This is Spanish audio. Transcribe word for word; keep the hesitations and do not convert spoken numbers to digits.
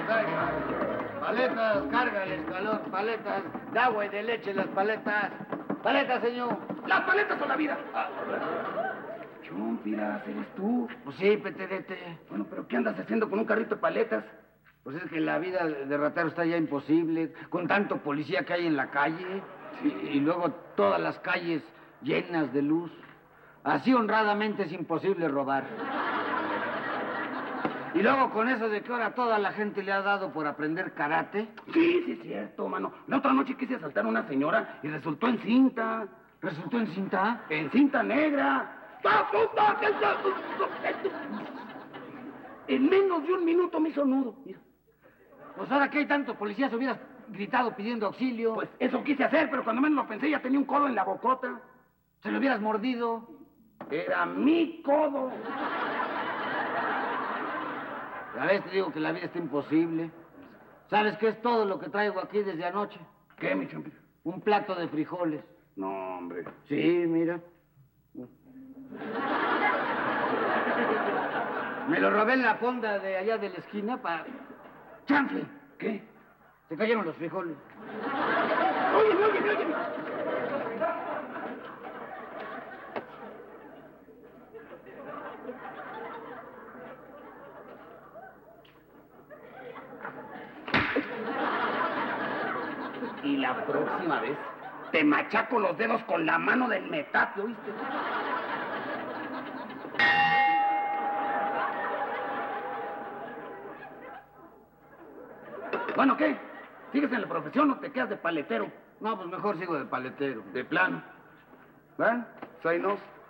traiga. Paletas, carga el escalón, paletas, de agua y de leche las paletas. Paletas, señor. Las paletas son la vida. Ah. Chumpiras, ¿eres tú? Pues sí, peterete. Bueno, pero ¿qué andas haciendo con un carrito de paletas? Pues es que la vida de ratero está ya imposible, con tanto policía que hay en la calle. Sí. Y luego todas las calles llenas de luz. Así honradamente es imposible robar. Y luego con eso de que ahora toda la gente le ha dado por aprender karate. Sí, sí es cierto, mano. La otra noche quise asaltar a una señora y resultó en cinta. ¿Resultó en cinta? En cinta negra. En menos de un minuto me hizo nudo. Mira. Pues ahora que hay tanto policías hubieras gritado pidiendo auxilio. Pues eso quise hacer, pero cuando menos lo pensé ya tenía un codo en la bocota. Se lo hubieras mordido. Era mi codo. A veces te digo que la vida está imposible. ¿Sabes qué es todo lo que traigo aquí desde anoche? ¿Qué, mi champi? Un plato de frijoles. No, hombre. Sí, mira. Me lo robé en la fonda de allá de la esquina para... ¡Chanfle! ¿Qué? Se cayeron los frijoles. Óyeme, óyeme, óyeme. Y la próxima vez te machaco los dedos con la mano del metate, ¿oíste? Bueno, ¿qué? ¿Sigues en la profesión o te quedas de paletero? No, pues mejor sigo de paletero. De plano. ¿Ven? Soy nos.